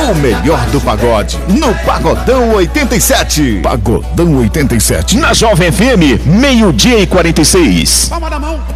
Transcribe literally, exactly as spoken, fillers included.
O melhor do pagode, no Pagodão oitenta e sete. Pagodão oitenta e sete. Na Jovem F M, meio-dia e quarenta e seis. Palma da mão.